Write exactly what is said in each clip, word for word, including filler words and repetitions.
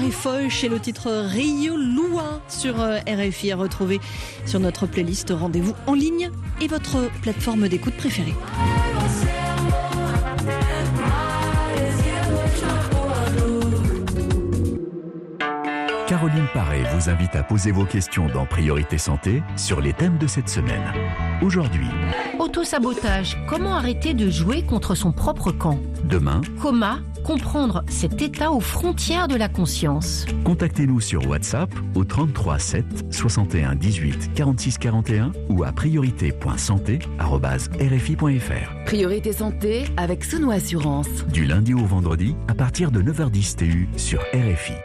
Foch et le titre Rio Lua sur R F I à retrouver sur notre playlist Rendez-vous en ligne et votre plateforme d'écoute préférée. Caroline Paré vous invite à poser vos questions dans Priorité Santé sur les thèmes de cette semaine. Aujourd'hui, autosabotage, comment arrêter de jouer contre son propre camp? Demain, Coma, comprendre cet état aux frontières de la conscience. Contactez-nous sur WhatsApp au trente-trois sept soixante et un dix-huit quarante-six quarante et un ou à priorité point santé arobase r f i point f r. Priorité Santé avec Sono Assurance. Du lundi au vendredi à partir de neuf heures dix T U sur R F I.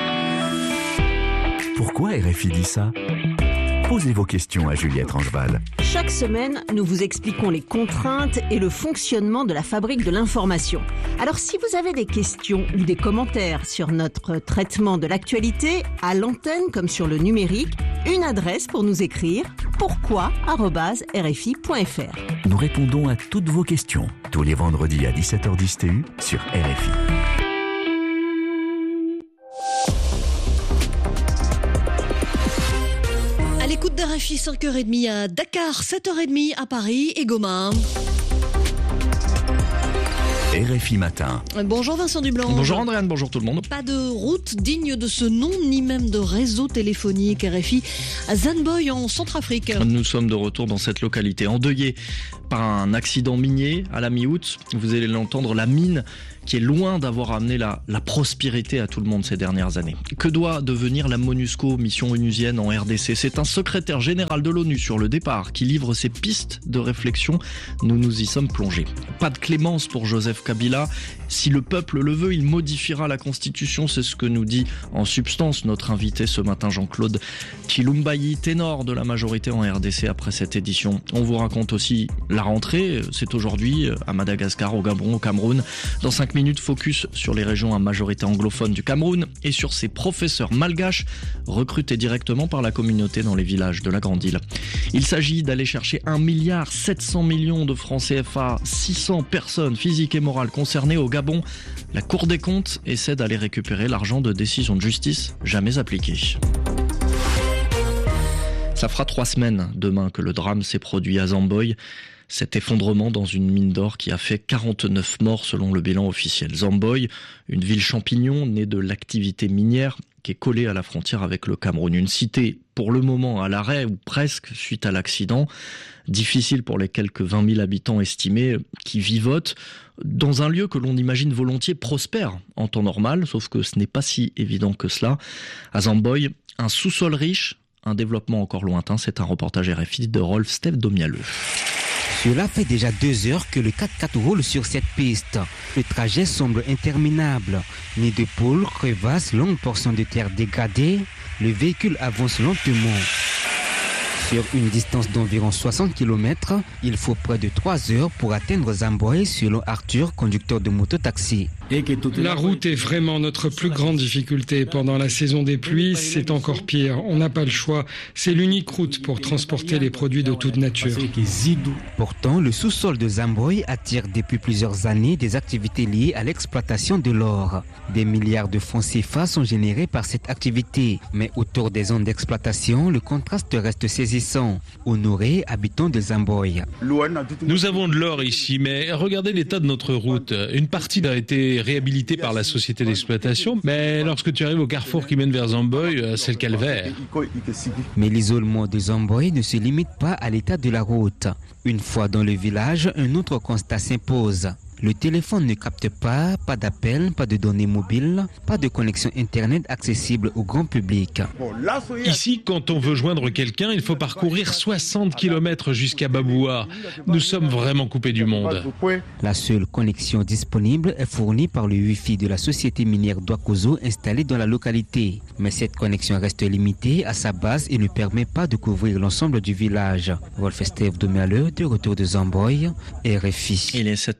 Pourquoi R F I dit ça? Posez vos questions à Juliette Rangeval. Chaque semaine, nous vous expliquons les contraintes et le fonctionnement de la fabrique de l'information. Alors si vous avez des questions ou des commentaires sur notre traitement de l'actualité, à l'antenne comme sur le numérique, une adresse pour nous écrire, pourquoi arobase r f i point f r. Nous répondons à toutes vos questions tous les vendredis à dix-sept heures dix T U sur R F I. À l'écoute d'R F I, cinq heures trente à Dakar, sept heures trente à Paris et Goma. R F I Matin. Bonjour Vincent Dublanc. Bonjour Andréane, bonjour tout le monde. Pas de route digne de ce nom, ni même de réseau téléphonique. R F I à Zanboy en Centrafrique. Nous sommes de retour dans cette localité endeuillée par un accident minier à la mi-août. Vous allez l'entendre, la mine qui est loin d'avoir amené la, la prospérité à tout le monde ces dernières années. Que doit devenir la MONUSCO, mission onusienne en R D C? C'est un secrétaire général de l'ONU sur le départ qui livre ses pistes de réflexion. Nous nous y sommes plongés. Pas de clémence pour Joseph Kabila. Si le peuple le veut, il modifiera la Constitution. C'est ce que nous dit en substance notre invité ce matin, Jean-Claude Chilumbayi, ténor de la majorité en R D C après cette édition. On vous raconte aussi la rentrée. C'est aujourd'hui à Madagascar, au Gabon, au Cameroun. Dans cinq minutes, focus sur les régions à majorité anglophone du Cameroun et sur ces professeurs malgaches recrutés directement par la communauté dans les villages de la Grande Île. Il s'agit d'aller chercher un milliard sept cents millions de francs C F A, six cents personnes physiques et morales concernées au Gabon. La Cour des comptes essaie d'aller récupérer l'argent de décisions de justice jamais appliquées. Ça fera trois semaines demain que le drame s'est produit à Zamboy. Cet effondrement dans une mine d'or qui a fait quarante-neuf morts selon le bilan officiel. Zamboy, une ville champignon née de l'activité minière qui est collée à la frontière avec le Cameroun. Une cité pour le moment à l'arrêt ou presque suite à l'accident. Difficile pour les quelques vingt mille habitants estimés qui vivotent dans un lieu que l'on imagine volontiers prospère en temps normal, sauf que ce n'est pas si évident que cela. À Zamboy, un sous-sol riche, un développement encore lointain. C'est un reportage R F I de Rolf Steve Domialeux. Cela fait déjà deux heures que le quatre-quatre roule sur cette piste. Le trajet semble interminable. Nid de poules, crevasses, longues portions de terre dégradées. Le véhicule avance lentement. Sur une distance d'environ soixante kilomètres, il faut près de trois heures pour atteindre Zamboy, selon Arthur, conducteur de moto-taxi. La route est vraiment notre plus grande difficulté. Pendant la saison des pluies, c'est encore pire. On n'a pas le choix. C'est l'unique route pour transporter les produits de toute nature. Pourtant, le sous-sol de Zamboy attire depuis plusieurs années des activités liées à l'exploitation de l'or. Des milliards de francs C F A sont générés par cette activité. Mais autour des zones d'exploitation, le contraste reste saisissant. Honoré, habitant de Zamboy. Nous avons de l'or ici, mais regardez l'état de notre route. Une partie a été réhabilitée par la société d'exploitation, mais lorsque tu arrives au carrefour qui mène vers Zamboy, c'est le calvaire. Mais l'isolement de Zamboy ne se limite pas à l'état de la route. Une fois dans le village, un autre constat s'impose. Le téléphone ne capte pas, pas d'appel, pas de données mobiles, pas de connexion Internet accessible au grand public. Ici, quand on veut joindre quelqu'un, il faut parcourir soixante kilomètres jusqu'à Baboua. Nous sommes vraiment coupés du monde. La seule connexion disponible est fournie par le Wi-Fi de la société minière Douakozo installée dans la localité. Mais cette connexion reste limitée à sa base et ne permet pas de couvrir l'ensemble du village. Rolf Steve Domialeux, de retour de Zamboy, R F I. Il est sept heures trente.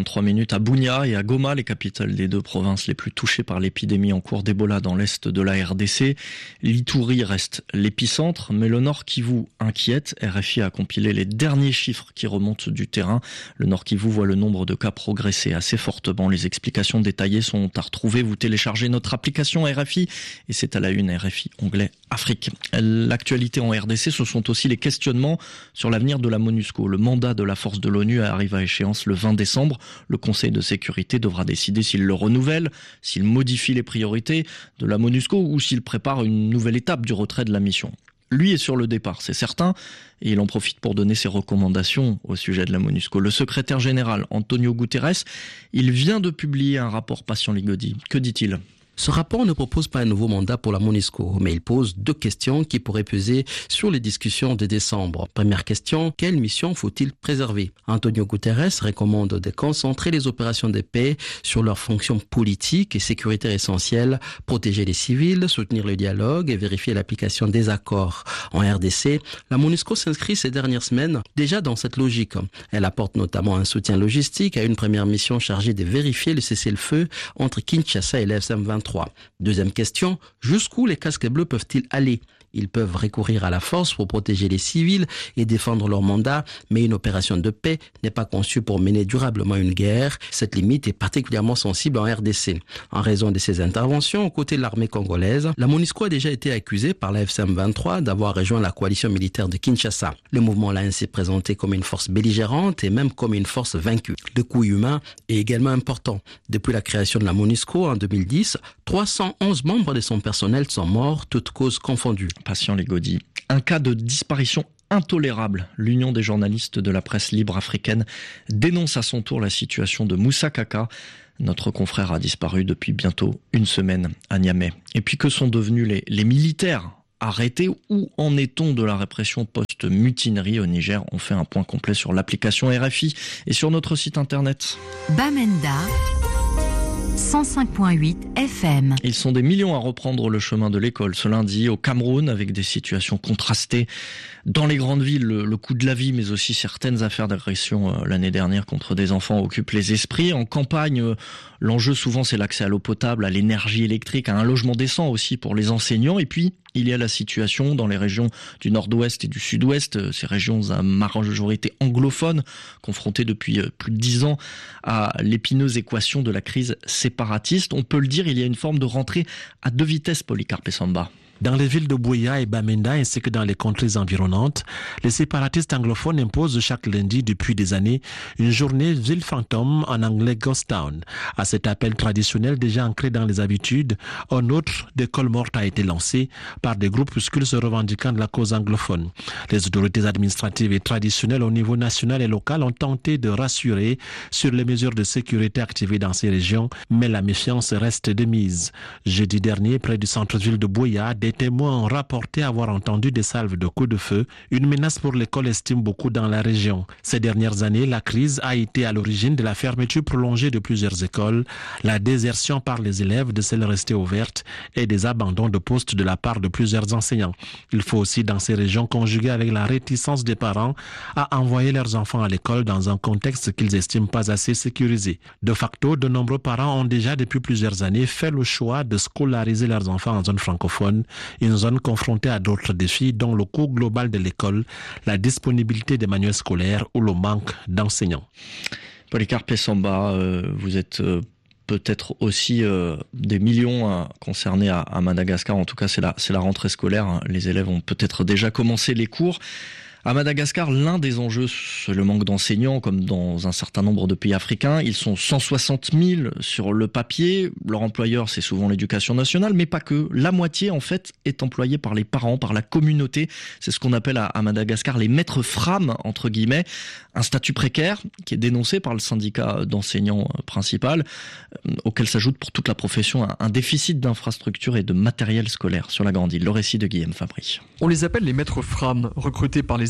trente-trois minutes à Bunia et à Goma, les capitales des deux provinces les plus touchées par l'épidémie en cours d'Ebola dans l'est de la R D C. L'Ituri reste l'épicentre, mais le Nord Kivu inquiète. R F I a compilé les derniers chiffres qui remontent du terrain. Le Nord Kivu voit le nombre de cas progresser assez fortement. Les explications détaillées sont à retrouver. Vous téléchargez notre application R F I et c'est à la une R F I, onglet Afrique. L'actualité en R D C, ce sont aussi les questionnements sur l'avenir de la MONUSCO. Le mandat de la force de l'ONU arrive à échéance le vingt décembre. Le Conseil de sécurité devra décider s'il le renouvelle, s'il modifie les priorités de la MONUSCO ou s'il prépare une nouvelle étape du retrait de la mission. Lui est sur le départ, c'est certain, et il en profite pour donner ses recommandations au sujet de la MONUSCO. Le secrétaire général, Antonio Guterres, il vient de publier un rapport Patient Ligodi. Que dit-il ? Ce rapport ne propose pas un nouveau mandat pour la MONUSCO, mais il pose deux questions qui pourraient peser sur les discussions de décembre. Première question, quelle mission faut-il préserver ? Antonio Guterres recommande de concentrer les opérations de paix sur leurs fonctions politiques et sécuritaires essentielles, protéger les civils, soutenir le dialogue et vérifier l'application des accords. En R D C, la MONUSCO s'inscrit ces dernières semaines déjà dans cette logique. Elle apporte notamment un soutien logistique à une première mission chargée de vérifier le cessez-le-feu entre Kinshasa et l'F M vingt-trois. Deuxième question, jusqu'où les casques bleus peuvent-ils aller ? Ils peuvent recourir à la force pour protéger les civils et défendre leur mandat, mais une opération de paix n'est pas conçue pour mener durablement une guerre. Cette limite est particulièrement sensible en R D C. En raison de ces interventions aux côtés de l'armée congolaise, la MONUSCO a déjà été accusée par la F C M vingt-trois d'avoir rejoint la coalition militaire de Kinshasa. Le mouvement l'a ainsi présenté comme une force belligérante et même comme une force vaincue. Le coût humain est également important. Depuis la création de la MONUSCO en deux mille dix, trois cent onze membres de son personnel sont morts, toutes causes confondues. Patient Ligodi. Un cas de disparition intolérable. L'Union des journalistes de la presse libre africaine dénonce à son tour la situation de Moussa Kaka. Notre confrère a disparu depuis bientôt une semaine à Niamey. Et puis que sont devenus les, les militaires arrêtés ? Où en est-on de la répression post-mutinerie au Niger ? On fait un point complet sur l'application R F I et sur notre site internet. Bamenda cent cinq virgule huit F M. Ils sont des millions à reprendre le chemin de l'école ce lundi au Cameroun avec des situations contrastées. Dans les grandes villes, le, le coût de la vie, mais aussi certaines affaires d'agression euh, l'année dernière contre des enfants occupent les esprits. En campagne, euh, l'enjeu souvent c'est l'accès à l'eau potable, à l'énergie électrique, à un logement décent aussi pour les enseignants. Et puis, il y a la situation dans les régions du nord-ouest et du sud-ouest, ces régions à majorité anglophone, confrontées depuis plus de dix ans à l'épineuse équation de la crise séparatiste. On peut le dire, il y a une forme de rentrée à deux vitesses, Polycarpe Samba. Dans les villes de Buea et Bamenda ainsi que dans les contrées environnantes, les séparatistes anglophones imposent chaque lundi depuis des années une journée ville fantôme, en anglais Ghost Town. À cet appel traditionnel déjà ancré dans les habitudes, un autre d'école morte a été lancé par des groupuscules se revendiquant de la cause anglophone. Les autorités administratives et traditionnelles au niveau national et local ont tenté de rassurer sur les mesures de sécurité activées dans ces régions, mais la méfiance reste de mise. Jeudi dernier, près du centre-ville de Buea, des témoins ont rapporté avoir entendu des salves de coups de feu, une menace pour l'école estime beaucoup dans la région. Ces dernières années, la crise a été à l'origine de la fermeture prolongée de plusieurs écoles, la désertion par les élèves de celles restées ouvertes et des abandons de postes de la part de plusieurs enseignants. Il faut aussi dans ces régions conjuguer avec la réticence des parents à envoyer leurs enfants à l'école dans un contexte qu'ils estiment pas assez sécurisé. De facto, de nombreux parents ont déjà depuis plusieurs années fait le choix de scolariser leurs enfants en zone francophone, une zone confrontée à d'autres défis dont le coût global de l'école, la disponibilité des manuels scolaires ou le manque d'enseignants. Polycarpe Samba, euh, vous êtes euh, peut-être aussi euh, des millions euh, concernés à, à Madagascar. En tout cas, c'est la, c'est la rentrée scolaire. Les élèves ont peut-être déjà commencé les cours. À Madagascar, l'un des enjeux, c'est le manque d'enseignants, comme dans un certain nombre de pays africains. Ils sont cent soixante mille sur le papier. Leur employeur, c'est souvent l'éducation nationale, mais pas que. La moitié, en fait, est employée par les parents, par la communauté. C'est ce qu'on appelle à, à Madagascar les maîtres frames, entre guillemets. Un statut précaire qui est dénoncé par le syndicat d'enseignants principal, euh, auquel s'ajoute pour toute la profession un, un déficit d'infrastructures et de matériel scolaire sur la grande île. Le récit de Guillaume Fabry. On les appelle les maîtres frames, recrutés par les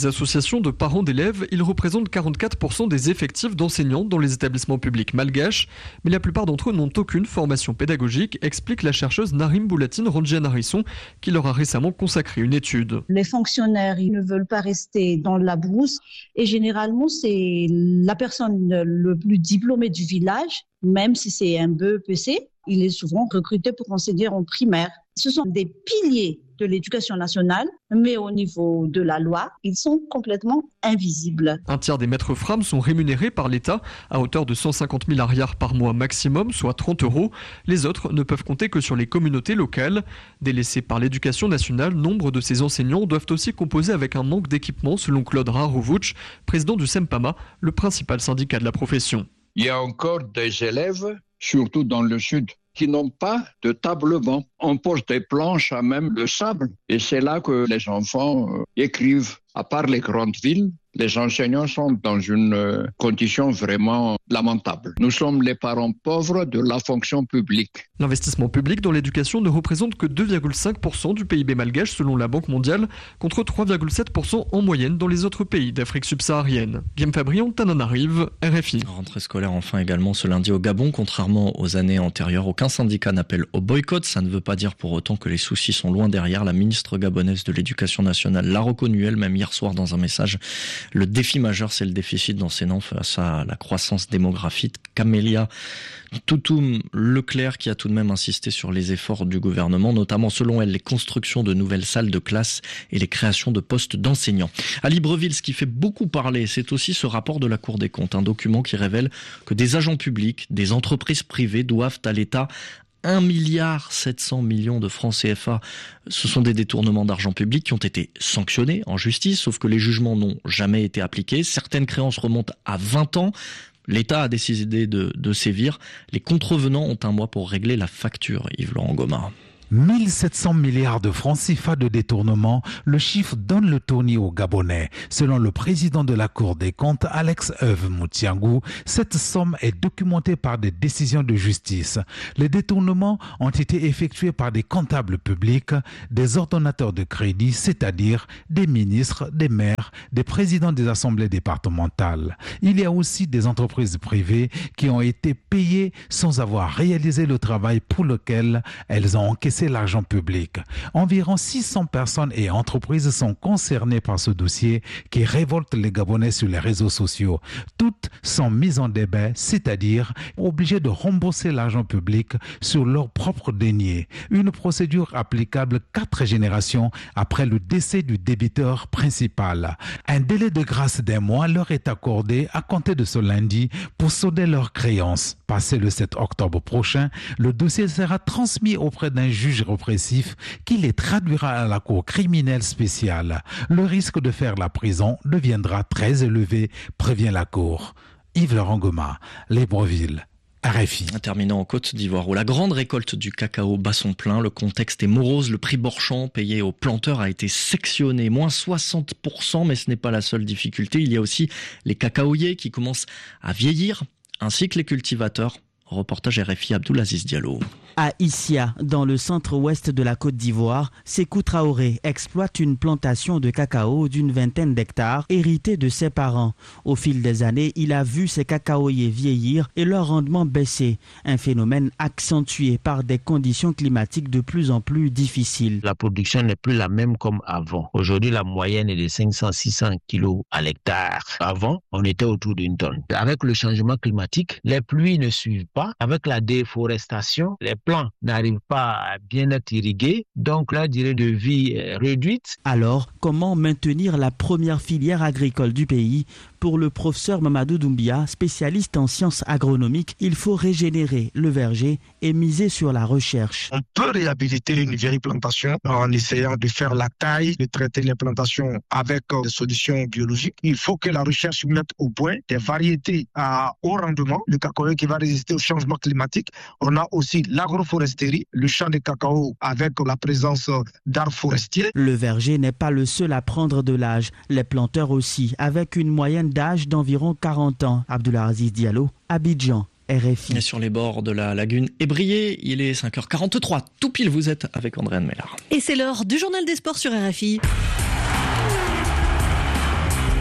les associations de parents d'élèves, ils représentent quarante-quatre pour cent des effectifs d'enseignants dans les établissements publics malgaches, mais la plupart d'entre eux n'ont aucune formation pédagogique, explique la chercheuse Narim Boulatine Ranjian-Harisson, qui leur a récemment consacré une étude. Les fonctionnaires, ils ne veulent pas rester dans la brousse et généralement, c'est la personne le plus diplômée du village, même si c'est un B E P C, il est souvent recruté pour enseigner en primaire. Ce sont des piliers de l'éducation nationale, mais au niveau de la loi, ils sont complètement invisibles. Un tiers des maîtres frames sont rémunérés par l'État à hauteur de cent cinquante mille arrières par mois maximum, soit trente euros. Les autres ne peuvent compter que sur les communautés locales. Délaissés par l'éducation nationale, nombre de ces enseignants doivent aussi composer avec un manque d'équipement, selon Claude Rarovouch, président du SEMPAMA, le principal syndicat de la profession. Il y a encore des élèves, surtout dans le sud, qui n'ont pas de table-banc. On pose des planches à même le sable et c'est là que les enfants euh, écrivent. À part les grandes villes, les enseignants sont dans une euh, condition vraiment lamentable. Nous sommes les parents pauvres de la fonction publique. L'investissement public dans l'éducation ne représente que deux virgule cinq pour cent du P I B malgache selon la Banque mondiale, contre trois virgule sept pour cent en moyenne dans les autres pays d'Afrique subsaharienne. Guillaume Fabrion, Tananarive, R F I. Rentrée scolaire enfin également ce lundi au Gabon. Contrairement aux années antérieures, aucun syndicat n'appelle au boycott. Ça ne veut pas dire pour autant que les soucis sont loin derrière. La ministre gabonaise de l'Éducation nationale l'a reconnu elle-même hier soir dans un message. Le défi majeur, c'est le déficit d'enseignants face à la croissance démographique. Camélia Toutoum Leclerc qui a tout de même insisté sur les efforts du gouvernement, notamment selon elle les constructions de nouvelles salles de classe et les créations de postes d'enseignants. À Libreville, ce qui fait beaucoup parler, c'est aussi ce rapport de la Cour des comptes, un document qui révèle que des agents publics, des entreprises privées doivent à l'État un milliard sept cents millions de francs C F A. Ce sont des détournements d'argent public qui ont été sanctionnés en justice, sauf que les jugements n'ont jamais été appliqués. Certaines créances remontent à vingt ans. L'État a décidé de, de sévir. Les contrevenants ont un mois pour régler la facture, Yves-Laurent Gomard. mille sept cents milliards de francs C F A de détournement, le chiffre donne le tournis aux Gabonais. Selon le président de la Cour des comptes, Alex Euve Moutiangou, cette somme est documentée par des décisions de justice. Les détournements ont été effectués par des comptables publics, des ordonnateurs de crédit, c'est-à-dire des ministres, des maires, des présidents des assemblées départementales. Il y a aussi des entreprises privées qui ont été payées sans avoir réalisé le travail pour lequel elles ont encaissé l'argent public. Environ six cents personnes et entreprises sont concernées par ce dossier qui révolte les Gabonais sur les réseaux sociaux. Toutes sont mises en débat, c'est-à-dire obligées de rembourser l'argent public sur leur propre denier. Une procédure applicable quatre générations après le décès du débiteur principal. Un délai de grâce d'un mois leur est accordé à compter de ce lundi pour solder leurs créances. Passé le sept octobre prochain, le dossier sera transmis auprès d'un juge répressif qui les traduira à la cour criminelle spéciale. Le risque de faire la prison deviendra très élevé, prévient la cour. Yves-Laurent Gomard, Libreville. R F I. Terminant en Côte d'Ivoire où la grande récolte du cacao bat son plein, le contexte est morose, le prix Borchamp payé aux planteurs a été sectionné, moins soixante pour cent, mais ce n'est pas la seule difficulté, il y a aussi les cacaoyers qui commencent à vieillir, ainsi que les cultivateurs. Reportage R F I Abdoulaziz Diallo. À Issia, dans le centre-ouest de la Côte d'Ivoire, Sékou Traoré exploite une plantation de cacao d'une vingtaine d'hectares héritée de ses parents. Au fil des années, il a vu ses cacaoyers vieillir et leur rendement baisser, un phénomène accentué par des conditions climatiques de plus en plus difficiles. La production n'est plus la même comme avant. Aujourd'hui, la moyenne est de cinq cents à six cents kilos à l'hectare. Avant, on était autour d'une tonne. Avec le changement climatique, les pluies ne suivent pas. Avec la déforestation, les plants n'arrivent pas à bien être irrigués, donc la durée de vie est réduite. Alors, comment maintenir la première filière agricole du pays? Pour le professeur Mamadou Doumbia, spécialiste en sciences agronomiques, il faut régénérer le verger et miser sur la recherche. On peut réhabiliter une vieille plantation en essayant de faire la taille, de traiter l'implantation avec des solutions biologiques. Il faut que la recherche mette au point des variétés à haut rendement, le cacao qui va résister au changement climatique. On a aussi l'agroforesterie, le champ de cacao avec la présence d'arbres forestiers. Le verger n'est pas le seul à prendre de l'âge. Les planteurs aussi, avec une moyenne d'âge d'environ quarante ans. Abdoulaziz Diallo, Abidjan, R F I. Et sur les bords de la lagune Ébrié, il est cinq heures quarante-trois. Tout pile, vous êtes avec André Anne Mellard. Et c'est l'heure du journal des sports sur R F I.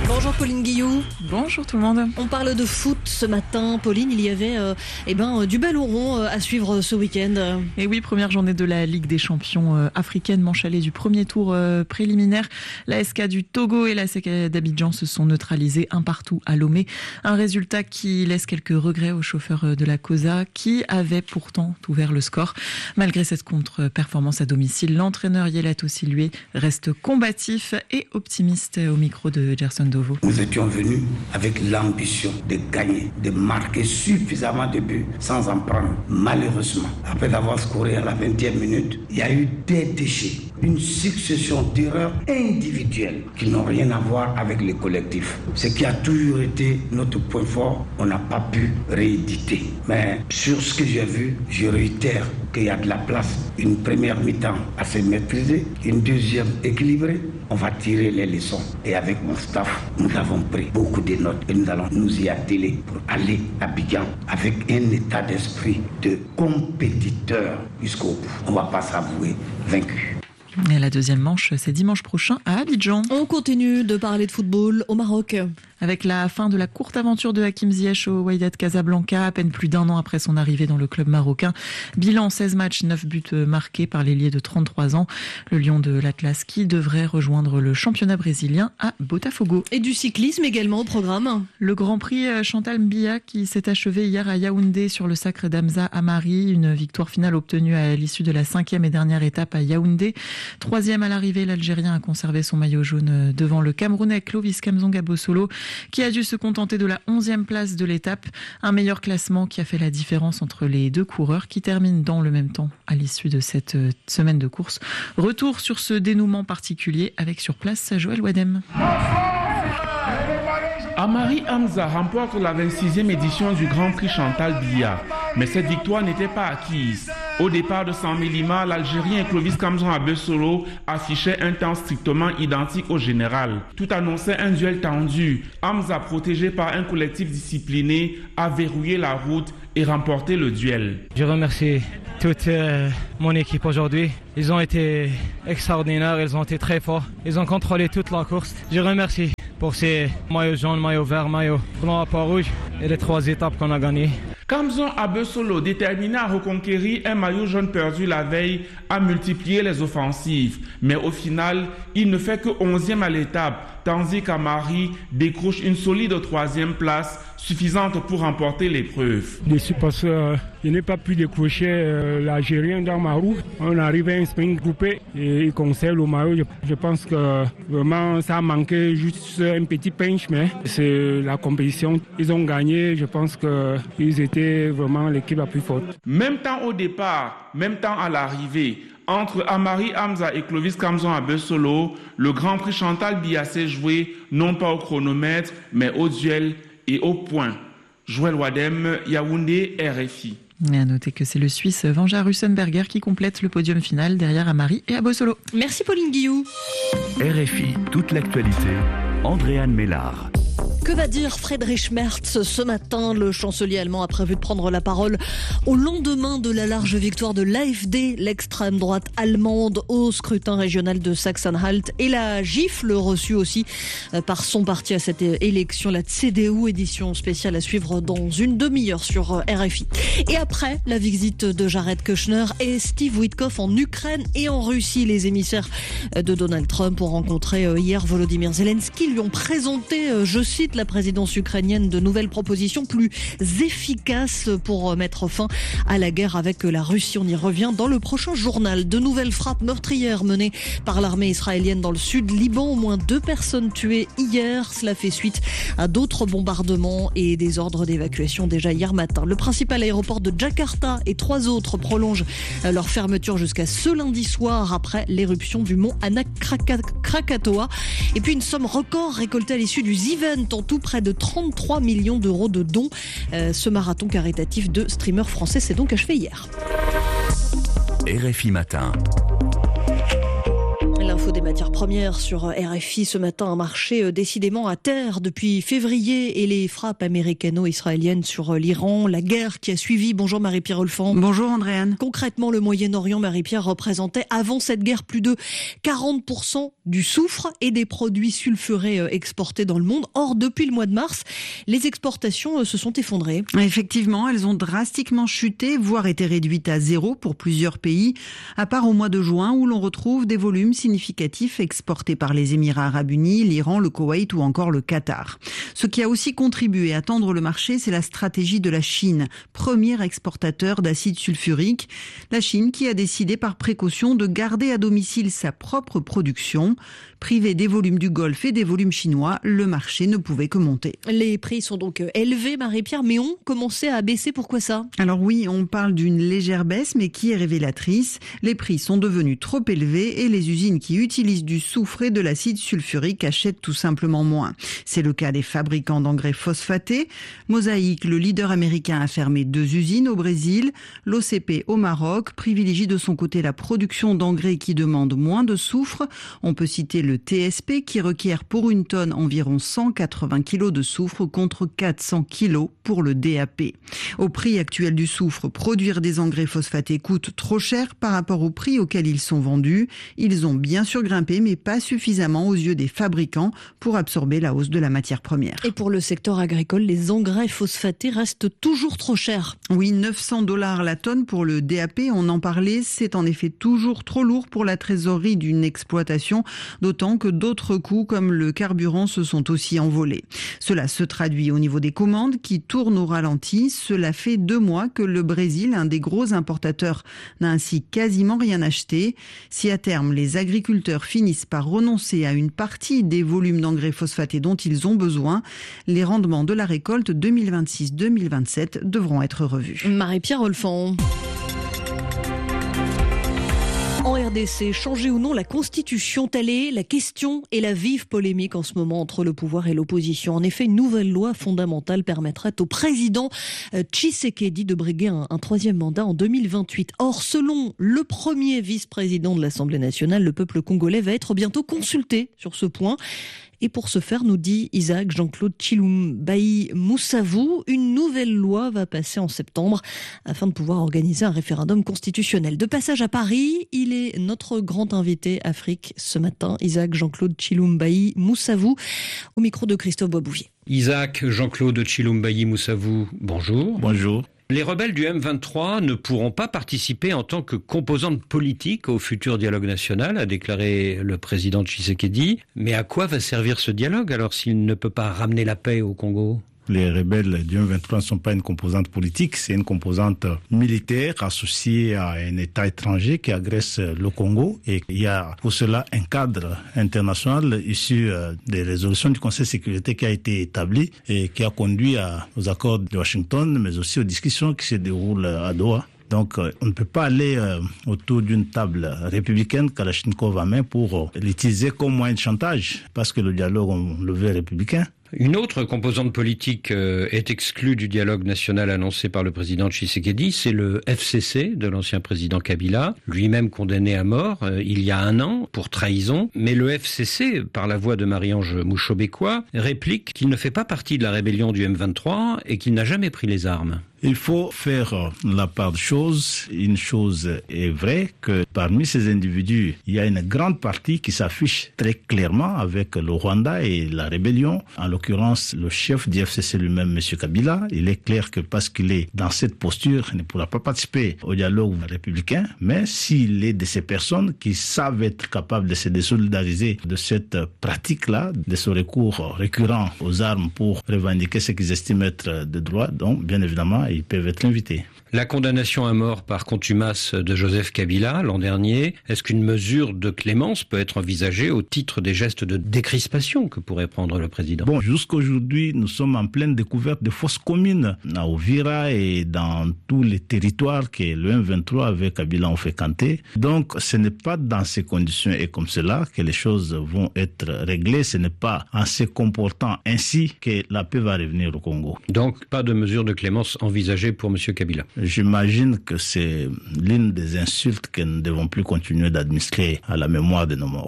Bonjour Pauline Guillou. Bonjour tout le monde. On parle de foot ce matin. Pauline, il y avait euh, eh ben, du ballon rond euh, à suivre ce week-end. Et oui, première journée de la Ligue des champions euh, africaine, manche allée du premier tour euh, préliminaire. La S K du Togo et la S C d'Abidjan se sont neutralisés un partout à Lomé. Un résultat qui laisse quelques regrets aux chauffeurs de la COSA qui avaient pourtant ouvert le score. Malgré cette contre-performance à domicile, l'entraîneur Yelato Silué reste combatif et optimiste au micro de Gerson Dovo. Nous étions venus avec l'ambition de gagner, de marquer suffisamment de buts sans en prendre. Malheureusement, après avoir scoré à la vingtième minute, il y a eu des déchets, une succession d'erreurs individuelles qui n'ont rien à voir avec le collectif. Ce qui a toujours été notre point fort, on n'a pas pu rééditer. Mais sur ce que j'ai vu, je réitère qu'il y a de la place. Une première mi-temps assez maîtrisée, une deuxième équilibrée. On va tirer les leçons. Et avec mon staff, nous avons pris beaucoup de notes et nous allons nous y atteler pour aller à Abidjan avec un état d'esprit de compétiteur jusqu'au bout. On ne va pas s'avouer vaincu. Et la deuxième manche, c'est dimanche prochain à Abidjan. On continue de parler de football au Maroc. Avec la fin de la courte aventure de Hakim Ziyech au Wydad Casablanca, à peine plus d'un an après son arrivée dans le club marocain. Bilan seize matchs, neuf buts marqués par l'ailier de trente-trois ans. Le lion de l'Atlas qui devrait rejoindre le championnat brésilien à Botafogo. Et du cyclisme également au programme. Le Grand Prix Chantal Mbia qui s'est achevé hier à Yaoundé sur le sacre d'Hamza Amari. Une victoire finale obtenue à l'issue de la cinquième et dernière étape à Yaoundé. Troisième à l'arrivée, l'Algérien a conservé son maillot jaune devant le Camerounais Clovis Kamzonga Bossolo, qui a dû se contenter de la onzième place de l'étape. Un meilleur classement qui a fait la différence entre les deux coureurs qui terminent dans le même temps à l'issue de cette semaine de course. Retour sur ce dénouement particulier avec sur place Joël Wadem. Amari Hamza remporte la vingt-sixième édition du Grand Prix Chantal Biya. Mais cette victoire n'était pas acquise. Au départ de San Mélima, l'Algérien Clovis Kamzon Abessolo affichait un temps strictement identique au général. Tout annonçait un duel tendu. Hamza, protégé par un collectif discipliné, a verrouillé la route et remporté le duel. Je remercie toute euh, mon équipe aujourd'hui. Ils ont été extraordinaires, ils ont été très forts. Ils ont contrôlé toute la course. Je remercie pour ces maillots jaunes, maillots verts, maillots blancs à pas rouge et les trois étapes qu'on a gagnées. Kamzon Abessolo, déterminé à reconquérir un maillot jaune perdu la veille, a multiplié les offensives. Mais au final, il ne fait que onzième à l'étape, tandis qu'Amari décroche une solide troisième place, suffisante pour remporter l'épreuve. Déçu parce que euh, je n'ai pas pu décrocher euh, l'Algérien dans ma roue. On arrive à un sprint groupé et il conserve le maillot. Je, je pense que vraiment ça a manqué juste un petit pinch, mais c'est la compétition. Ils ont gagné. Je pense qu'ils étaient vraiment l'équipe la plus forte. Même temps au départ, même temps à l'arrivée. Entre Amari Hamza et Clovis Kamzon Abessolo, le Grand Prix Chantal Biya s'est joué non pas au chronomètre, mais au duel et au point. Joël Wadem, Yaoundé, R F I. Et à noter que c'est le Suisse Vanja Russenberger qui complète le podium final derrière Amari et Abessolo. Merci Pauline Guillou. R F I, toute l'actualité, Andréane Mélard. Que va dire Friedrich Merz ce matin? Le chancelier allemand a prévu de prendre la parole au lendemain de la large victoire de l'A F D, l'extrême droite allemande, au scrutin régional de Sachsen-Anhalt, et la gifle reçue aussi par son parti à cette élection, la C D U, édition spéciale à suivre dans une demi-heure sur R F I. Et après la visite de Jared Kushner et Steve Witkoff en Ukraine et en Russie, les émissaires de Donald Trump ont rencontré hier Volodymyr Zelensky, lui ont présenté, je cite, la présidence ukrainienne de nouvelles propositions plus efficaces pour mettre fin à la guerre avec la Russie. On y revient dans le prochain journal. De nouvelles frappes meurtrières menées par l'armée israélienne dans le sud Liban. Au moins deux personnes tuées hier. Cela fait suite à d'autres bombardements et des ordres d'évacuation déjà hier matin. Le principal aéroport de Jakarta et trois autres prolongent leur fermeture jusqu'à ce lundi soir après l'éruption du mont Anak Krakatoa. Et puis une somme record récoltée à l'issue du Z-Event, en tout près de trente-trois millions d'euros de dons. Euh, ce marathon caritatif de streamers français s'est donc achevé hier. R F I Matin. L'info l'info des matières premières sur R F I ce matin, un marché décidément à terre depuis février et les frappes américano-israéliennes sur l'Iran, la guerre qui a suivi. Bonjour Marie-Pierre Olfan. Bonjour Andréane. Concrètement, le Moyen-Orient, Marie-Pierre, représentait avant cette guerre plus de quarante pour cent du soufre et des produits sulfurés exportés dans le monde. Or, depuis le mois de mars, les exportations se sont effondrées. Effectivement, elles ont drastiquement chuté, voire été réduites à zéro pour plusieurs pays, à part au mois de juin où l'on retrouve des volumes significatifs exportés par les Émirats arabes unis, l'Iran, le Koweït ou encore le Qatar. Ce qui a aussi contribué à tendre le marché, c'est la stratégie de la Chine, premier exportateur d'acide sulfurique. La Chine qui a décidé par précaution de garder à domicile sa propre production. Privé des volumes du Golfe et des volumes chinois, le marché ne pouvait que monter. Les prix sont donc élevés, Marie-Pierre, mais ont commencé à baisser. Pourquoi ça ? Alors oui, on parle d'une légère baisse, mais qui est révélatrice. Les prix sont devenus trop élevés et les usines qui utilisent du soufre et de l'acide sulfurique achètent tout simplement moins. C'est le cas des fabricants d'engrais phosphatés. Mosaic, le leader américain, a fermé deux usines au Brésil. L'O C P au Maroc privilégie de son côté la production d'engrais qui demandent moins de soufre. On peut citer le T S P qui requiert pour une tonne environ cent quatre-vingts kilos de soufre contre quatre cents kilos pour le D A P. Au prix actuel du soufre, produire des engrais phosphatés coûte trop cher par rapport au prix auquel ils sont vendus. Ils ont bien sûr grimpé, mais pas suffisamment aux yeux des fabricants pour absorber la hausse de la matière première. Et pour le secteur agricole, les engrais phosphatés restent toujours trop chers. Oui, neuf cents dollars la tonne pour le D A P, on en parlait, c'est en effet toujours trop lourd pour la trésorerie d'une exploitation, d'autant que d'autres coûts comme le carburant se sont aussi envolés. Cela se traduit au niveau des commandes qui tournent au ralenti. Cela fait deux mois que le Brésil, un des gros importateurs, n'a ainsi quasiment rien acheté. Si à terme les agriculteurs finissent par renoncer à une partie des volumes d'engrais phosphatés dont ils ont besoin, les rendements de la récolte deux mille vingt-six deux mille vingt-sept devront être revus. Marie-Pierre Olfan. En R D C, changer ou non la Constitution, telle est la question et la vive polémique en ce moment entre le pouvoir et l'opposition. En effet, une nouvelle loi fondamentale permettrait au président Tshisekedi de briguer un, un troisième mandat en deux mille vingt-huit. Or, selon le premier vice-président de l'Assemblée nationale, le peuple congolais va être bientôt consulté sur ce point. Et pour ce faire, nous dit Isaac Jean-Claude Tshilombayi Moussavou, une nouvelle loi va passer en septembre afin de pouvoir organiser un référendum constitutionnel. De passage à Paris, il est notre grand invité Afrique ce matin, Isaac Jean-Claude Tshilombayi Moussavou, au micro de Christophe Boisbouvier. Isaac Jean-Claude Tshilombayi Moussavou, bonjour. Bonjour. Les rebelles du M vingt-trois ne pourront pas participer en tant que composante politique au futur dialogue national, a déclaré le président Tshisekedi. Mais à quoi va servir ce dialogue alors s'il ne peut pas ramener la paix au Congo ? Les rebelles du M vingt-trois ne sont pas une composante politique, c'est une composante militaire associée à un État étranger qui agresse le Congo. Et il y a pour cela un cadre international issu des résolutions du Conseil de sécurité qui a été établi et qui a conduit à, aux accords de Washington, mais aussi aux discussions qui se déroulent à Doha. Donc, on ne peut pas aller euh, autour d'une table républicaine Kalachnikov à main pour euh, l'utiliser comme moyen de chantage, parce que le dialogue, on le veut républicain. Une autre composante politique euh, est exclue du dialogue national annoncé par le président Tshisekedi, c'est le F C C de l'ancien président Kabila, lui-même condamné à mort euh, il y a un an pour trahison. Mais le F C C, par la voix de Marie-Ange Mouchobekwa, réplique qu'il ne fait pas partie de la rébellion du M vingt-trois et qu'il n'a jamais pris les armes. Il faut faire la part des choses. Une chose est vraie, que parmi ces individus, il y a une grande partie qui s'affiche très clairement avec le Rwanda et la rébellion. En l'occurrence, le chef du F C C lui-même, M. Kabila, il est clair que parce qu'il est dans cette posture, il ne pourra pas participer au dialogue républicain. Mais s'il est de ces personnes qui savent être capables de se désolidariser de cette pratique-là, de ce recours récurrent aux armes pour revendiquer ce qu'ils estiment être de droit, donc bien évidemment, ils peuvent être invités. La condamnation à mort par contumace de Joseph Kabila l'an dernier, est-ce qu'une mesure de clémence peut être envisagée au titre des gestes de décrispation que pourrait prendre le président ? Bon, jusqu'aujourd'hui, nous sommes en pleine découverte de fausses communes à Uvira et dans tous les territoires que le M vingt-trois avec Kabila ont fréquenté. Donc, ce n'est pas dans ces conditions et comme cela que les choses vont être réglées. Ce n'est pas en se comportant ainsi que la paix va revenir au Congo. Donc, pas de mesure de clémence envisagée pour M. Kabila ? J'imagine que c'est l'une des insultes que nous ne devons plus continuer d'administrer à la mémoire de nos morts.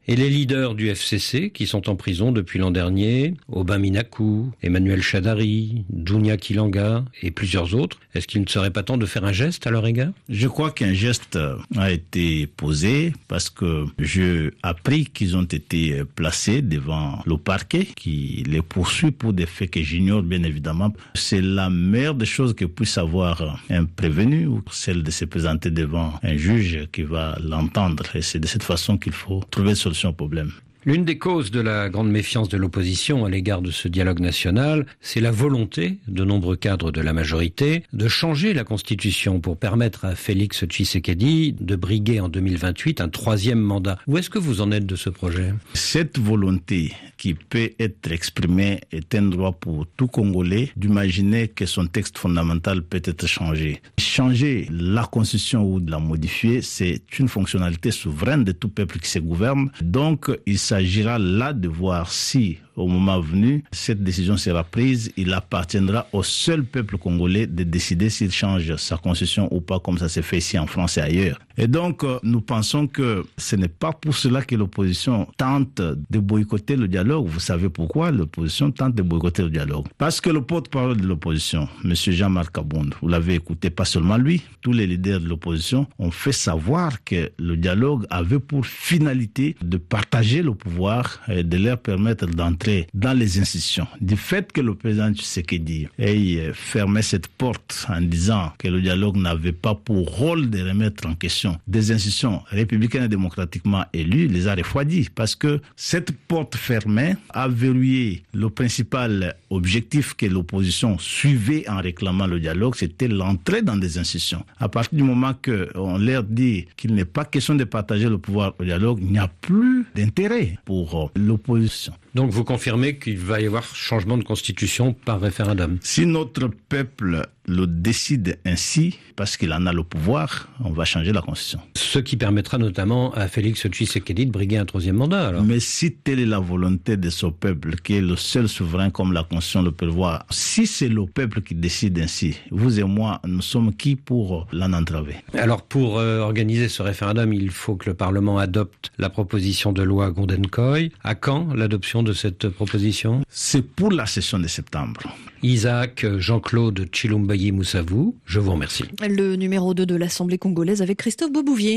Et les leaders du F C C qui sont en prison depuis l'an dernier, Aubin Minakou, Emmanuel Chadari, Dounia Kilanga et plusieurs autres, est-ce qu'il ne serait pas temps de faire un geste à leur égard? Je crois qu'un geste a été posé parce que j'ai appris qu'ils ont été placés devant le parquet qui les poursuit pour des faits que j'ignore bien évidemment. C'est la meilleure des choses que puisse avoir un prévenu ou celle de se présenter devant un juge qui va l'entendre. Et c'est de cette façon qu'il faut trouver une solution au problème. L'une des causes de la grande méfiance de l'opposition à l'égard de ce dialogue national, c'est la volonté de nombreux cadres de la majorité de changer la Constitution pour permettre à Félix Tshisekedi de briguer en deux mille vingt-huit un troisième mandat. Où est-ce que vous en êtes de ce projet? Cette volonté qui peut être exprimée est un droit pour tout Congolais d'imaginer que son texte fondamental peut être changé. Changer la Constitution ou de la modifier, c'est une fonctionnalité souveraine de tout peuple qui se gouverne. Donc, il Il s'agira là de voir si, au moment venu, cette décision sera prise. Il appartiendra au seul peuple congolais de décider s'il change sa constitution ou pas, comme ça s'est fait ici en France et ailleurs. Et donc, nous pensons que ce n'est pas pour cela que l'opposition tente de boycotter le dialogue. Vous savez pourquoi l'opposition tente de boycotter le dialogue? Parce que le porte-parole de l'opposition, M. Jean-Marc Abound, vous l'avez écouté, pas seulement lui, tous les leaders de l'opposition ont fait savoir que le dialogue avait pour finalité de partager le pouvoir et de leur permettre d'entrer dans les institutions. Du fait que le président Tshisekedi ait fermé cette porte en disant que le dialogue n'avait pas pour rôle de remettre en question des institutions républicaines et démocratiquement élues, les a refroidis parce que cette porte fermée a verrouillé le principal objectif que l'opposition suivait en réclamant le dialogue, c'était l'entrée dans des institutions. À partir du moment qu'on leur dit qu'il n'est pas question de partager le pouvoir au dialogue, il n'y a plus d'intérêt pour l'opposition. Donc vous confirmez qu'il va y avoir changement de constitution par référendum? Si notre peuple le décide ainsi, parce qu'il en a le pouvoir, on va changer la constitution. Ce qui permettra notamment à Félix Tshisekedi de briguer un troisième mandat, alors. Mais si telle est la volonté de ce peuple, qui est le seul souverain comme la constitution le prévoit, si c'est le peuple qui décide ainsi, vous et moi, nous sommes qui pour l'en entraver? Alors pour euh, organiser ce référendum, il faut que le Parlement adopte la proposition de loi Gondenkoy. À quand l'adoption de cette proposition? C'est pour la session de septembre. Isaac Jean-Claude Chilumbayi Moussavou, je vous remercie. Le numéro deux de l'Assemblée congolaise avec Christophe Bobouvier.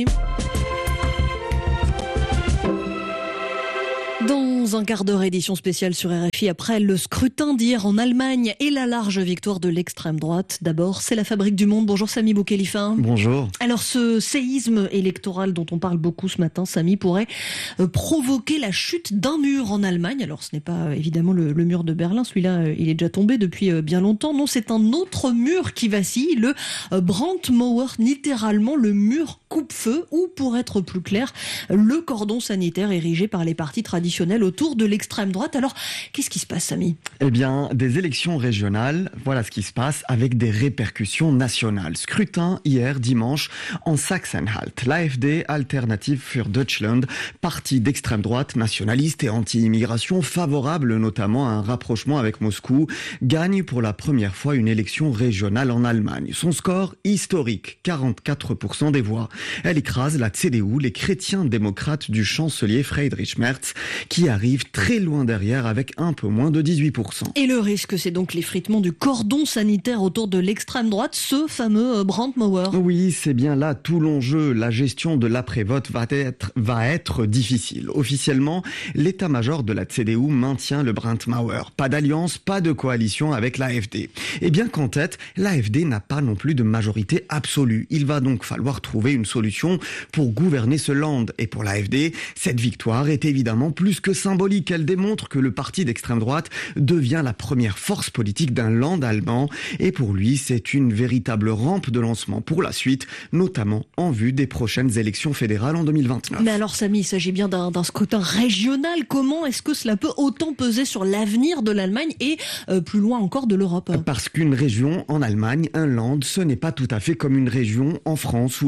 Dans un quart d'heure, édition spéciale sur R F I après le scrutin d'hier en Allemagne et la large victoire de l'extrême droite. D'abord, c'est la Fabrique du Monde. Bonjour Samy Boukhelifa. Bonjour. Alors ce séisme électoral dont on parle beaucoup ce matin, Samy, pourrait euh, provoquer la chute d'un mur en Allemagne. Alors ce n'est pas euh, évidemment le, le mur de Berlin, celui-là euh, il est déjà tombé depuis euh, bien longtemps. Non, c'est un autre mur qui vacille, le euh, Brandmauer, littéralement le mur coupe-feu, ou pour être plus clair, le cordon sanitaire érigé par les partis traditionnels autour de l'extrême droite. Alors, qu'est-ce qui se passe, Samy? Eh bien, des élections régionales, voilà ce qui se passe avec des répercussions nationales. Scrutin hier dimanche en Sachsen-Anhalt. L'A F D, Alternative für Deutschland, parti d'extrême droite, nationaliste et anti-immigration, favorable notamment à un rapprochement avec Moscou, gagne pour la première fois une élection régionale en Allemagne. Son score historique, quarante-quatre pour cent des voix. Elle écrase la C D U, les chrétiens démocrates du chancelier Friedrich Merz, qui arrive très loin derrière avec un peu moins de dix-huit pour cent. Et le risque, c'est donc l'effritement du cordon sanitaire autour de l'extrême droite, ce fameux Brandmauer. Oui, c'est bien là tout l'enjeu. La gestion de l'après-vote va être, va être difficile. Officiellement, l'état-major de la C D U maintient le Brandmauer. Pas d'alliance, pas de coalition avec l'A F D. Et bien qu'en tête, l'A F D n'a pas non plus de majorité absolue. Il va donc falloir trouver une solution pour gouverner ce land. Et pour l'A F D, cette victoire est évidemment plus que symbolique. Elle démontre que le parti d'extrême droite devient la première force politique d'un land allemand. Et pour lui, c'est une véritable rampe de lancement pour la suite, notamment en vue des prochaines élections fédérales en deux mille vingt-neuf. Mais alors, Samy, il s'agit bien d'un, d'un scrutin régional. Comment est-ce que cela peut autant peser sur l'avenir de l'Allemagne et euh, plus loin encore de l'Europe? Parce qu'une région en Allemagne, un land, ce n'est pas tout à fait comme une région en France où l'essentiel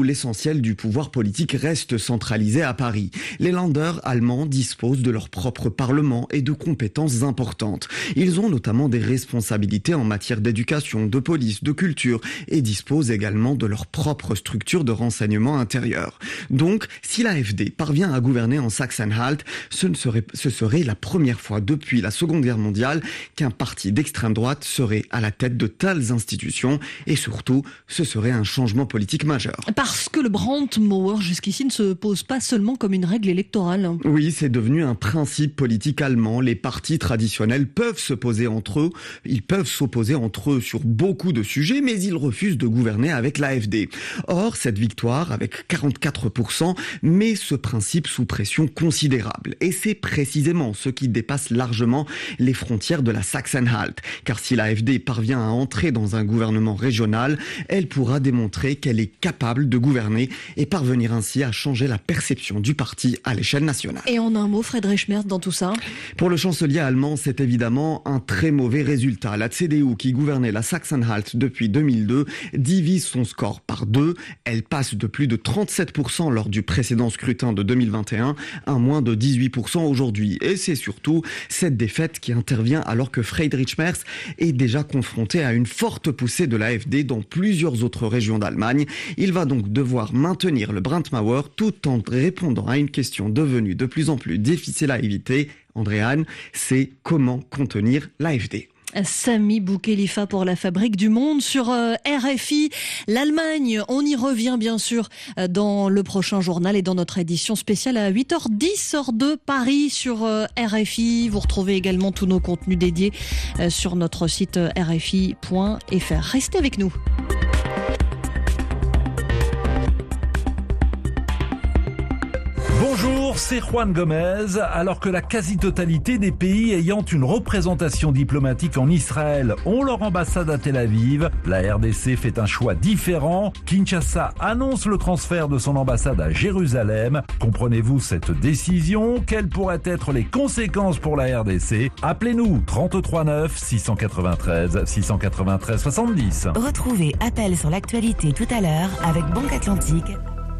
l'essentiel du pouvoir politique reste centralisé à Paris. Les Länder allemands disposent de leur propre parlement et de compétences importantes. Ils ont notamment des responsabilités en matière d'éducation, de police, de culture et disposent également de leur propre structure de renseignement intérieur. Donc, si l'A F D parvient à gouverner en Sachsen-Anhalt, ce, ne serait, ce serait la première fois depuis la Seconde Guerre mondiale qu'un parti d'extrême droite serait à la tête de telles institutions et surtout, ce serait un changement politique majeur. Parce que le Brandmauer jusqu'ici ne se pose pas seulement comme une règle électorale. Oui, c'est devenu un principe politique allemand. Les partis traditionnels peuvent s'opposer entre eux, ils peuvent s'opposer entre eux sur beaucoup de sujets, mais ils refusent de gouverner avec l'A F D. Or, cette victoire, avec quarante-quatre pour cent, met ce principe sous pression considérable. Et c'est précisément ce qui dépasse largement les frontières de la Sachsen-Anhalt. Car si l'A F D parvient à entrer dans un gouvernement régional, elle pourra démontrer qu'elle est capable de gouverner et parvenir ainsi à changer la perception du parti à l'échelle nationale. Et en un mot, Friedrich Merz dans tout ça ? Pour le chancelier allemand, c'est évidemment un très mauvais résultat. La C D U, qui gouvernait la Sachsen-Anhalt depuis deux mille deux, divise son score par deux. Elle passe de plus de trente-sept pour cent lors du précédent scrutin de deux mille vingt et un à moins de dix-huit pour cent aujourd'hui. Et c'est surtout cette défaite qui intervient alors que Friedrich Merz est déjà confronté à une forte poussée de l'A F D dans plusieurs autres régions d'Allemagne. Il va donc devoir maintenir le Brandmauer tout en répondant à une question devenue de plus en plus difficile à éviter. Andréane, c'est comment contenir l'A F D. Sami Boukhelifa pour la Fabrique du Monde sur euh, R F I. L'Allemagne, on y revient bien sûr euh, dans le prochain journal et dans notre édition spéciale à huit heures dix, heure de Paris sur euh, R F I. Vous retrouvez également tous nos contenus dédiés euh, sur notre site euh, r f i point f r. Restez avec nous. Bonjour, c'est Juan Gomez. Alors que la quasi-totalité des pays ayant une représentation diplomatique en Israël ont leur ambassade à Tel Aviv, la R D C fait un choix différent. Kinshasa annonce le transfert de son ambassade à Jérusalem. Comprenez-vous cette décision ? Quelles pourraient être les conséquences pour la R D C ? Appelez-nous trente-trois neuf six cent quatre-vingt-treize six cent quatre-vingt-treize soixante-dix. Retrouvez Appel sur l'actualité tout à l'heure avec Banque Atlantique.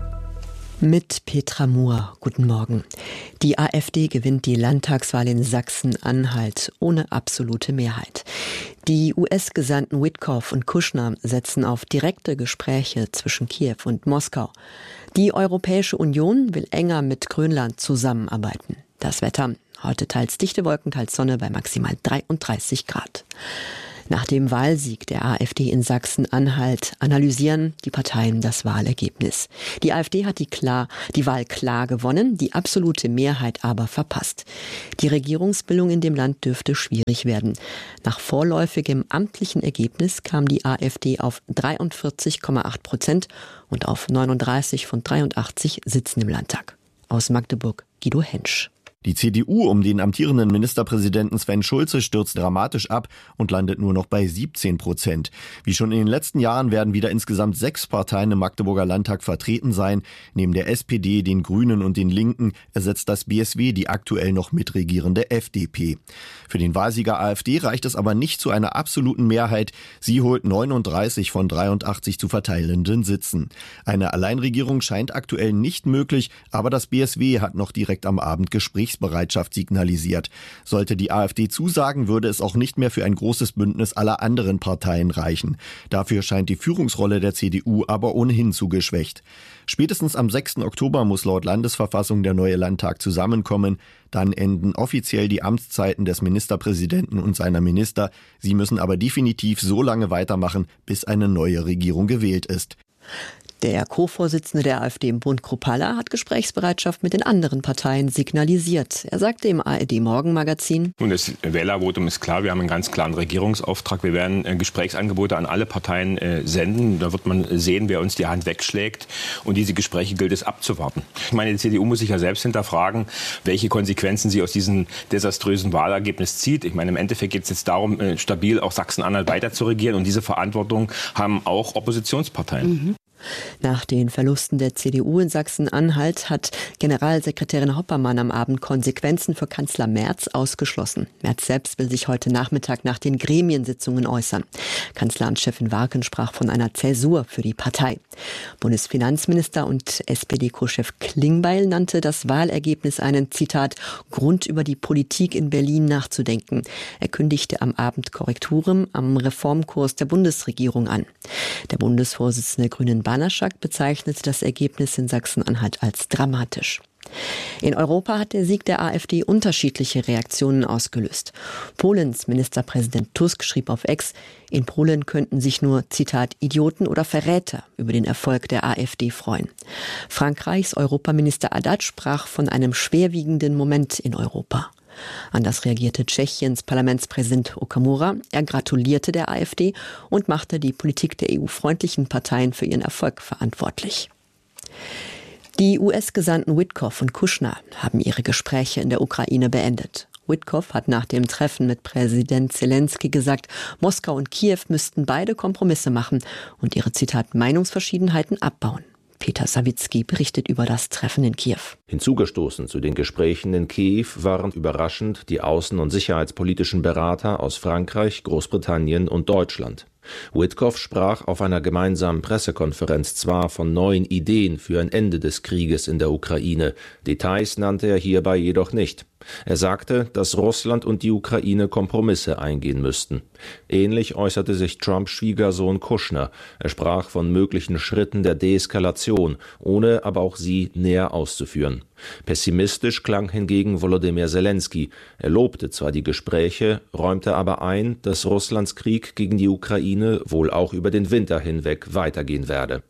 Mit Petra Mohr. Guten Morgen. Die AfD gewinnt die Landtagswahl in Sachsen-Anhalt ohne absolute Mehrheit. Die U S-Gesandten Witkoff und Kushner setzen auf direkte Gespräche zwischen Kiew und Moskau. Die Europäische Union will enger mit Grönland zusammenarbeiten. Das Wetter: heute teils dichte Wolken, teils Sonne bei maximal dreiunddreißig Grad. Nach dem Wahlsieg der AfD in Sachsen-Anhalt analysieren die Parteien das Wahlergebnis. Die AfD hat die, klar, die Wahl klar gewonnen, die absolute Mehrheit aber verpasst. Die Regierungsbildung in dem Land dürfte schwierig werden. Nach vorläufigem amtlichen Ergebnis kam die AfD auf dreiundvierzig Komma acht Prozent und auf neununddreißig von dreiundachtzig Sitzen im Landtag. Aus Magdeburg Guido Hensch. Die C D U um den amtierenden Ministerpräsidenten Sven Schulze stürzt dramatisch ab und landet nur noch bei siebzehn Prozent. Wie schon in den letzten Jahren werden wieder insgesamt sechs Parteien im Magdeburger Landtag vertreten sein. Neben der S P D, den Grünen und den Linken ersetzt das B S W die aktuell noch mitregierende F D P. Für den Wahlsieger AfD reicht es aber nicht zu einer absoluten Mehrheit. Sie holt neununddreißig von dreiundachtzig zu verteilenden Sitzen. Eine Alleinregierung scheint aktuell nicht möglich, aber das B S W hat noch direkt am Abend Gespräch Bereitschaft signalisiert. Sollte die AfD zusagen, würde es auch nicht mehr für ein großes Bündnis aller anderen Parteien reichen. Dafür scheint die Führungsrolle der C D U aber ohnehin zu geschwächt. Spätestens am sechsten Oktober muss laut Landesverfassung der neue Landtag zusammenkommen. Dann enden offiziell die Amtszeiten des Ministerpräsidenten und seiner Minister. Sie müssen aber definitiv so lange weitermachen, bis eine neue Regierung gewählt ist. Der Co-Vorsitzende der AfD im Bund, Kruppalla, hat Gesprächsbereitschaft mit den anderen Parteien signalisiert. Er sagte im A R D-Morgenmagazin: Und das Wählervotum ist klar, wir haben einen ganz klaren Regierungsauftrag. Wir werden Gesprächsangebote an alle Parteien senden. Da wird man sehen, wer uns die Hand wegschlägt. Und diese Gespräche gilt es abzuwarten. Ich meine, die C D U muss sich ja selbst hinterfragen, welche Konsequenzen sie aus diesem desaströsen Wahlergebnis zieht. Ich meine, im Endeffekt geht es jetzt darum, stabil auch Sachsen-Anhalt weiter zu regieren. Und diese Verantwortung haben auch Oppositionsparteien. Mhm. Nach den Verlusten der C D U in Sachsen-Anhalt hat Generalsekretärin Hoppermann am Abend Konsequenzen für Kanzler Merz ausgeschlossen. Merz selbst will sich heute Nachmittag nach den Gremiensitzungen äußern. Kanzleramtschefin Warken sprach von einer Zäsur für die Partei. Bundesfinanzminister und S P D-Co-Chef Klingbeil nannte das Wahlergebnis einen, Zitat, Grund über die Politik in Berlin nachzudenken. Er kündigte am Abend Korrekturen am Reformkurs der Bundesregierung an. Der Bundesvorsitzende der Grünen Banaschak bezeichnete das Ergebnis in Sachsen-Anhalt als dramatisch. In Europa hat der Sieg der AfD unterschiedliche Reaktionen ausgelöst. Polens Ministerpräsident Tusk schrieb auf X, in Polen könnten sich nur, Zitat, Idioten oder Verräter über den Erfolg der AfD freuen. Frankreichs Europaminister Haddad sprach von einem schwerwiegenden Moment in Europa. Anders reagierte Tschechiens Parlamentspräsident Okamura. Er gratulierte der AfD und machte die Politik der E U-freundlichen Parteien für ihren Erfolg verantwortlich. Die U S-Gesandten Witkoff und Kushner haben ihre Gespräche in der Ukraine beendet. Witkoff hat nach dem Treffen mit Präsident Zelensky gesagt, Moskau und Kiew müssten beide Kompromisse machen und ihre, Zitat, Meinungsverschiedenheiten abbauen. Peter Sawicki berichtet über das Treffen in Kiew. Hinzugestoßen zu den Gesprächen in Kiew waren überraschend die außen- und sicherheitspolitischen Berater aus Frankreich, Großbritannien und Deutschland. Witkoff sprach auf einer gemeinsamen Pressekonferenz zwar von neuen Ideen für ein Ende des Krieges in der Ukraine, Details nannte er hierbei jedoch nicht. Er sagte, dass Russland und die Ukraine Kompromisse eingehen müssten. Ähnlich äußerte sich Trumps Schwiegersohn Kushner. Er sprach von möglichen Schritten der Deeskalation, ohne aber auch sie näher auszuführen. Pessimistisch klang hingegen Volodymyr Zelensky. Er lobte zwar die Gespräche, räumte aber ein, dass Russlands Krieg gegen die Ukraine wohl auch über den Winter hinweg weitergehen werde.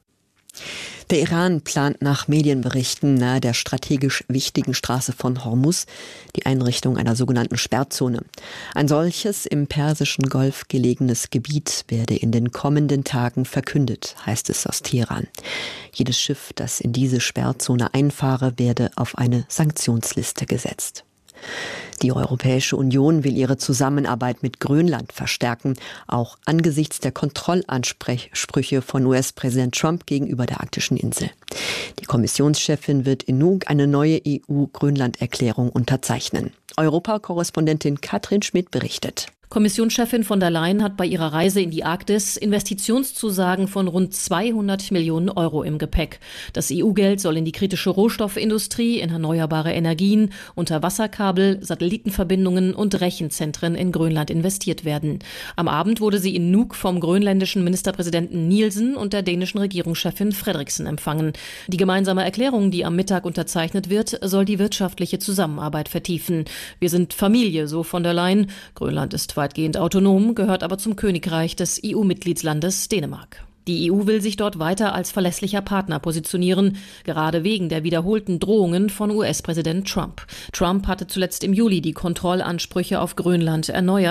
Der Iran plant nach Medienberichten nahe der strategisch wichtigen Straße von Hormuz die Einrichtung einer sogenannten Sperrzone. Ein solches im Persischen Golf gelegenes Gebiet werde in den kommenden Tagen verkündet, heißt es aus Teheran. Jedes Schiff, das in diese Sperrzone einfahre, werde auf eine Sanktionsliste gesetzt. Die Europäische Union will ihre Zusammenarbeit mit Grönland verstärken, auch angesichts der Kontrollansprüche von U S-Präsident Trump gegenüber der arktischen Insel. Die Kommissionschefin wird in Nuuk eine neue E U-Grönland-Erklärung unterzeichnen. Europa-Korrespondentin Katrin Schmidt berichtet. Kommissionschefin von der Leyen hat bei ihrer Reise in die Arktis Investitionszusagen von rund zweihundert Millionen Euro im Gepäck. Das E U-Geld soll in die kritische Rohstoffindustrie, in erneuerbare Energien, Unterwasserkabel, Satellitenverbindungen und Rechenzentren in Grönland investiert werden. Am Abend wurde sie in Nuuk vom grönländischen Ministerpräsidenten Nielsen und der dänischen Regierungschefin Frederiksen empfangen. Die gemeinsame Erklärung, die am Mittag unterzeichnet wird, soll die wirtschaftliche Zusammenarbeit vertiefen. Wir sind Familie, so von der Leyen. Grönland ist weitgehend autonom, gehört aber zum Königreich des E U-Mitgliedslandes Dänemark. Die E U will sich dort weiter als verlässlicher Partner positionieren, gerade wegen der wiederholten Drohungen von U S-Präsident Trump. Trump hatte zuletzt im Juli die Kontrollansprüche auf Grönland erneuert.